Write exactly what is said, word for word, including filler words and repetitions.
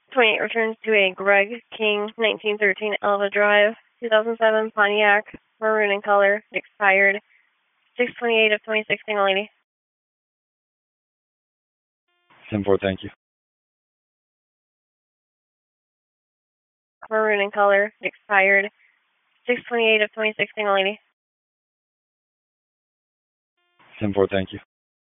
twenty-eight returns to a Greg King nineteen thirteen Elva Drive, two thousand seven Pontiac, maroon in color, expired six twenty-eight of twenty sixteen, lady. ten four, thank you. Maroon in color, expired six twenty-eight of twenty sixteen, lady. ten four, thank you.